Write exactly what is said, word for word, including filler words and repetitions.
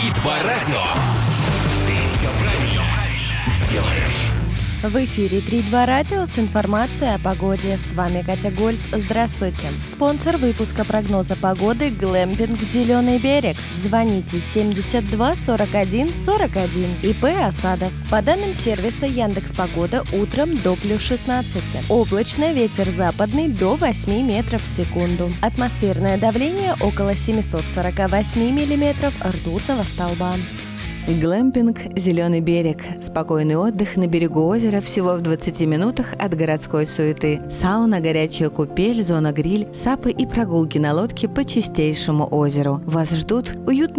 Два радио. Ты все правильно делаешь. В эфире три два радио с информацией о погоде. С вами Катя Гольц. Здравствуйте. Спонсор выпуска прогноза погоды — Глэмпинг «Зеленый берег». Звоните семьдесят два сорок один сорок один. ИП Осадов. По данным сервиса Яндекс.Погода, утром до плюс шестнадцати. Облачно, ветер западный до восьми метров в секунду. Атмосферное давление около семьсот сорок восемь миллиметров ртутного столба. Глэмпинг «Зеленый берег». Спокойный отдых на берегу озера всего в двадцати минутах от городской суеты. Сауна, горячая купель, зона гриль, сапы и прогулки на лодке по чистейшему озеру. Вас ждут уютные